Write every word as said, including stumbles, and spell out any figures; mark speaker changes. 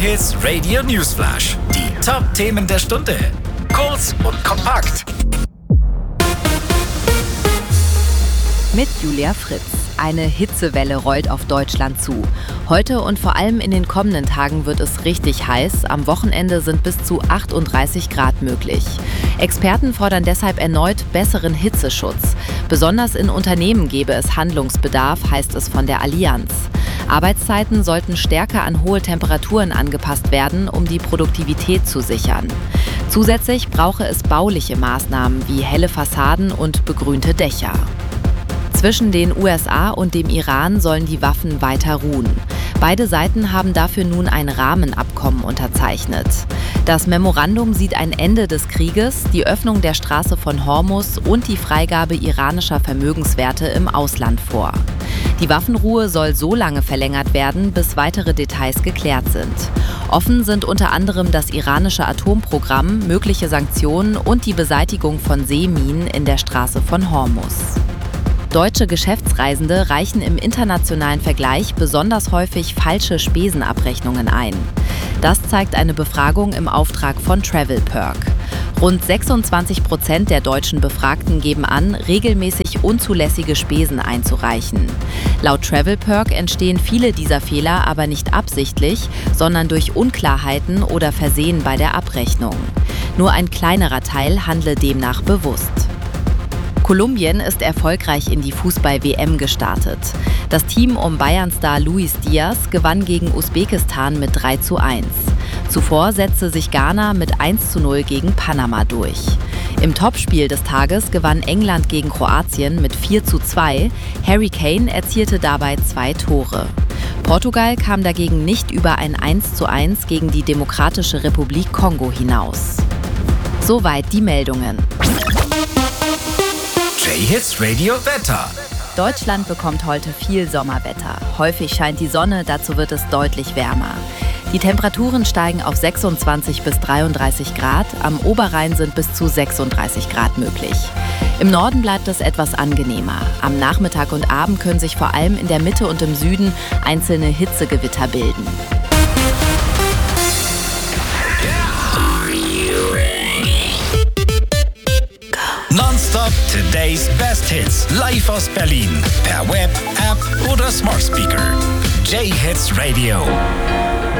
Speaker 1: J-Hits Radio Newsflash. Die Top-Themen der Stunde. Kurz und kompakt.
Speaker 2: Mit Julia Fritz. Eine Hitzewelle rollt auf Deutschland zu. Heute und vor allem in den kommenden Tagen wird es richtig heiß. Am Wochenende sind bis zu achtunddreißig Grad möglich. Experten fordern deshalb erneut besseren Hitzeschutz. Besonders in Unternehmen gebe es Handlungsbedarf, heißt es von der Allianz. Arbeitszeiten sollten stärker an hohe Temperaturen angepasst werden, um die Produktivität zu sichern. Zusätzlich brauche es bauliche Maßnahmen wie helle Fassaden und begrünte Dächer. Zwischen den U S A und dem Iran sollen die Waffen weiter ruhen. Beide Seiten haben dafür nun ein Rahmenabkommen unterzeichnet. Das Memorandum sieht ein Ende des Krieges, die Öffnung der Straße von Hormuz und die Freigabe iranischer Vermögenswerte im Ausland vor. Die Waffenruhe soll so lange verlängert werden, bis weitere Details geklärt sind. Offen sind unter anderem das iranische Atomprogramm, mögliche Sanktionen und die Beseitigung von Seeminen in der Straße von Hormuz. Deutsche Geschäftsreisende reichen im internationalen Vergleich besonders häufig falsche Spesenabrechnungen ein. Das zeigt eine Befragung im Auftrag von TravelPerk. Rund sechsundzwanzig Prozent der deutschen Befragten geben an, regelmäßig unzulässige Spesen einzureichen. Laut TravelPerk entstehen viele dieser Fehler aber nicht absichtlich, sondern durch Unklarheiten oder Versehen bei der Abrechnung. Nur ein kleinerer Teil handle demnach bewusst. Kolumbien ist erfolgreich in die Fußball-W M gestartet. Das Team um Bayern-Star Luis Diaz gewann gegen Usbekistan mit drei zu eins. Zuvor setzte sich Ghana mit eins zu null gegen Panama durch. Im Topspiel des Tages gewann England gegen Kroatien mit vier zu zwei. Harry Kane erzielte dabei zwei Tore. Portugal kam dagegen nicht über ein eins zu eins gegen die Demokratische Republik Kongo hinaus. Soweit die Meldungen.
Speaker 1: J-Hits Radio Wetter.
Speaker 2: Deutschland bekommt heute viel Sommerwetter. Häufig scheint die Sonne, dazu wird es deutlich wärmer. Die Temperaturen steigen auf sechsundzwanzig bis dreiunddreißig Grad, am Oberrhein sind bis zu sechsunddreißig Grad möglich. Im Norden bleibt es etwas angenehmer. Am Nachmittag und Abend können sich vor allem in der Mitte und im Süden einzelne Hitzegewitter bilden.
Speaker 1: Nonstop Today's Best Hits. Live aus Berlin. Per Web, App oder Smart Speaker. J-Hits Radio.